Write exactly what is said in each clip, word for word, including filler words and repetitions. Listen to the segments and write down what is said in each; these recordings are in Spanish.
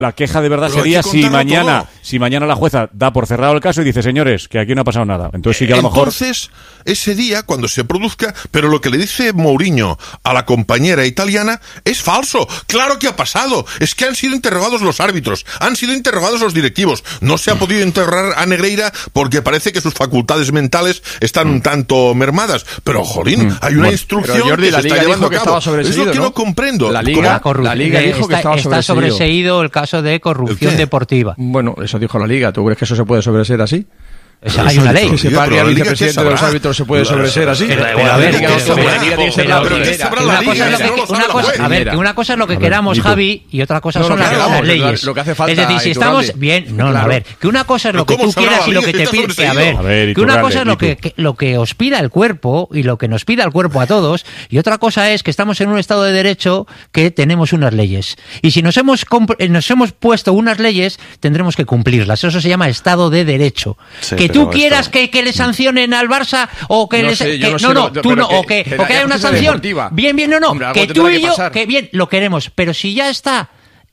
La queja de verdad Pero sería si mañana, si mañana la jueza da por cerrado el caso y dice, señores, que aquí no ha pasado nada. Entonces sí que a lo mejor... Entonces, ese día, cuando se produzca, pero lo que le dice Mourinho a la compañera italiana es falso. Claro que ha pasado. Es que han sido interrogados los árbitros, han sido interrogados los directivos. No se ha podido interrogar a Negreira porque parece que sus facultades mentales están un tanto mermadas. Pero, jolín, mm. hay una bueno, instrucción Jordi, que se está llevando a cabo. Es lo que ¿no? no comprendo. La Liga, la Liga dijo está, que estaba sobreseído. Está sobreseído el caso de corrupción deportiva. Bueno, eso dijo la Liga. ¿Tú crees que eso se puede sobreseer así? O sea, hay una ley. Que se pague al vicepresidente de los árbitros se puede sobreseer así. Pero, pero, pero a ver, a ver, que una cosa es lo que queramos, Javi, y otra cosa son las leyes. Lo que hace falta. Es decir, si estamos bien, no, a ver, que una cosa es lo que tú quieras y lo que te pide, a ver, que una cosa es lo que lo que os pida el cuerpo y lo que nos pida el cuerpo a todos, y otra cosa es que estamos en un estado de derecho que tenemos unas leyes. Y si nos hemos nos hemos puesto unas leyes, tendremos que cumplirlas. Eso se llama estado de derecho. Que tú quieras esto... que, que le sancionen al Barça o que no les sé, que, no, no, no, no tú no que, o que, que, o que haya una sanción deportiva. Bien, bien, no, no, Hombre, que tú y yo pasar. que bien lo queremos, pero si ya está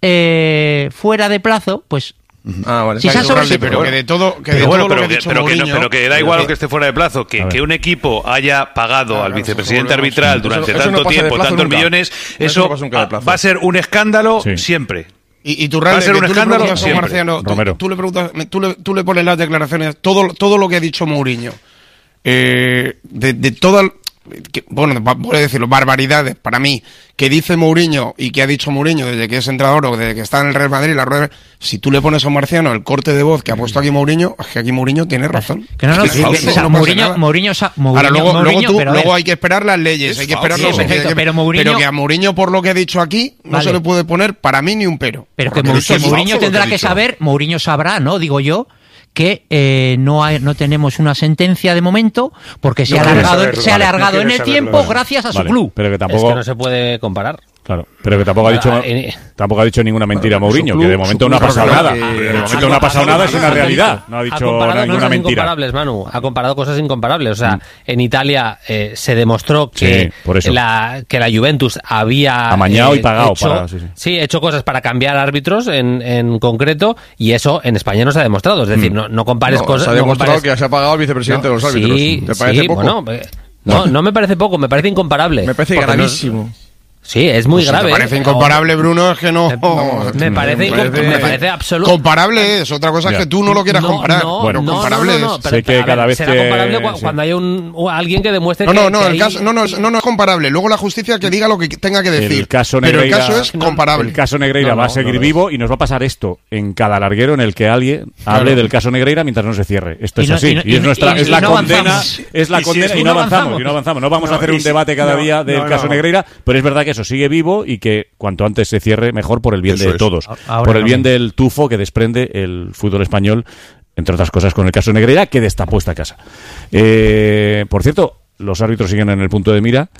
eh, fuera de plazo, pues Ah, vale. Si sobre... sí, pero que de todo, que pero, de bueno, todo pero, lo que, que, pero, Mourinho, que no, pero que da igual pero que... lo que esté fuera de plazo, que, que un equipo haya pagado claro, al vicepresidente arbitral durante eso, tanto eso no tiempo, tantos nunca. millones, eso, eso no va a ser un escándalo sí. siempre. Y, y tú, va a ser un escándalo le Marciano, tú, tú, le preguntas, tú, le, tú le pones las declaraciones, todo, todo lo que ha dicho Mourinho, eh, de, de todas, que, bueno, voy a decirlo, barbaridades para mí, que dice Mourinho y que ha dicho Mourinho desde que es entrenador o desde que está en el Real Madrid, la rueda, si tú le pones a Marciano el corte de voz que ha puesto aquí Mourinho, es que aquí Mourinho tiene razón. Que no, no, es falso, que, o sea, no Mourinho, Mourinho, Mourinho, Ahora luego, Mourinho, luego, tú, pero luego hay que esperar las leyes, hay que esperar los, perfecto, que, pero, Mourinho, pero que a Mourinho por lo que ha dicho aquí no vale. se le puede poner para mí ni un pero. Pero que, que Mourinho tendrá que, que saber, Mourinho sabrá, ¿no? Digo yo. que eh, no hay, no tenemos una sentencia de momento porque se no ha alargado, saberlo, se ha alargado vale, no en el tiempo saberlo. gracias a su vale, club. Pero que tampoco es que no se puede comparar. Claro, pero que tampoco ha dicho tampoco ha dicho ninguna mentira Mourinho, club, que de momento no ha pasado nada. Que, de momento no ha pasado nada, es una realidad. No ha dicho ninguna cosas mentira. Incomparables, Manu. Ha comparado cosas incomparables. O sea, mm. en Italia eh, se demostró que sí, la que la Juventus había amañado eh, y pagado hecho, para, sí, sí. sí, hecho cosas para cambiar árbitros en, en concreto, y eso en España no se ha demostrado. Es decir, mm. no, no compares no, cosas. Se ha demostrado no compares... que se ha pagado al vicepresidente no, de los árbitros. Sí, ¿Te parece sí, poco? Bueno, no, no me parece poco, me parece incomparable. Me parece gravísimo. No... Sí, es muy pues grave. Me parece incomparable, Bruno, es que no. Me, me parece, me parece, me parece absoluto. Comparable es, otra cosa es que tú no lo quieras no, comparar. No, bueno, no, comparable no, no, no, es. Pero, sé que cada ver, vez será que... comparable cuando, sí. cuando hay un alguien que demuestre no, que. No, no, que el hay... caso, no, no, no, no es comparable. Luego la justicia que diga lo que tenga que decir. El caso Negreira, pero el caso es comparable. El caso Negreira no, no, va a seguir no, no, vivo y nos va a pasar esto en cada larguero en el que alguien claro. hable del caso Negreira mientras no se cierre. Esto es así. Y es nuestra, es la condena, es la condena y no avanzamos, y no avanzamos. No vamos a hacer un debate cada día del caso Negreira, pero es verdad que eso sigue vivo y que cuanto antes se cierre mejor por el bien Eso de todos, Ahora por el bien no. del tufo que desprende el fútbol español, entre otras cosas con el caso Negreira, que destapó esta casa. Eh, por cierto, los árbitros siguen en el punto de mira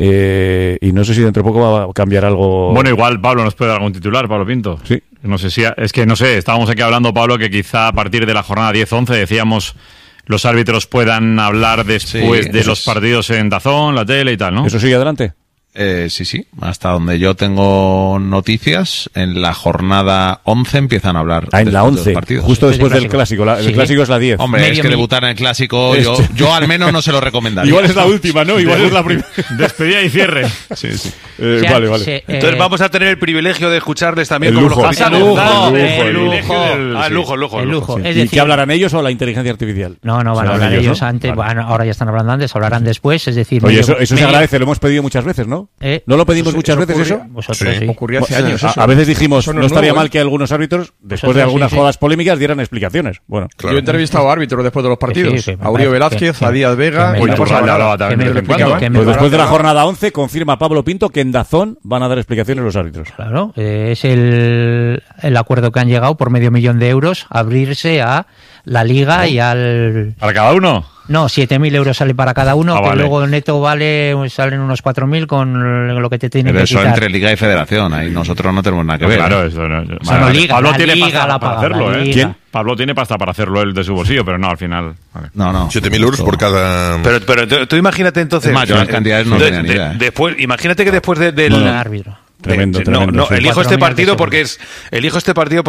eh, y no sé si dentro de poco va a cambiar algo. Bueno, igual Pablo nos puede dar algún titular, Pablo Pinto. Sí. No sé si es que no sé, estábamos aquí hablando, Pablo, que quizá a partir de la jornada diez once decíamos los árbitros puedan hablar después sí, de los es... partidos en DAZN, la tele y tal, ¿no? ¿Eso sigue adelante? Eh, sí, sí, hasta donde yo tengo noticias, en la jornada once empiezan a hablar. Ah, en la once, de justo sí, después del clásico. La, sí. El clásico es la diez. Hombre, Medio es que mil. debutar en el clásico, yo, yo al menos no se lo recomendaría. Igual es la última, ¿no? Igual es la primera. Despedida y cierre. Sí, sí. Eh, sea, vale, vale. Se, eh, Entonces vamos a tener el privilegio de escucharles también el como lujo, los capitanes. El lujo, el lujo. Ah, el lujo, el lujo. El lujo. Sí. Es ¿Y decir, qué hablarán ellos o la inteligencia artificial? No, no, van a hablar ellos, ellos ¿no? antes. Vale. Bueno, ahora ya están hablando antes, hablarán después. Es decir, oye, medio, eso, eso medio... se agradece, lo hemos pedido muchas veces, ¿no? ¿Eh? ¿No lo pedimos muchas eso veces ocurría, eso? Vosotros sí. Ocurrió hace años a, eso. a veces dijimos, no, no estaría nuevo, mal ¿eh? que algunos árbitros, después de algunas sí, sí. jodas polémicas, dieran explicaciones. Bueno, claro. Yo he entrevistado a árbitros después de los partidos. Sí, sí, a Uribe Velázquez, que, a Díaz Vega. Pues después de la jornada once, confirma Pablo Pinto que en DAZN van a dar explicaciones los árbitros. Claro, eh, es el, el acuerdo que han llegado por medio millón de euros, abrirse a la Liga ¿no? y al... ¿Para cada uno? No, siete mil euros sale para cada uno, ah, que vale. luego neto vale, salen unos cuatro mil con lo que te tienen Pero que eso quitar. Entre Liga y Federación, ahí nosotros no tenemos nada que no, ver. Claro, ¿eh? eso no. O sea, no liga, Pablo la tiene liga pasta la para paga, hacerlo, ¿eh? Liga. ¿Quién? Pablo tiene pasta para hacerlo él de su bolsillo, pero no, al final... Vale. No, no. siete mil euros por cada... Pero, pero tú, tú imagínate entonces... Es más, yo las cantidades no de, tenía ni idea. De, después, imagínate que después de, del... Bueno, árbitro. Tremendo, de, tremendo. No, no, sí. elijo este partido porque es elijo este partido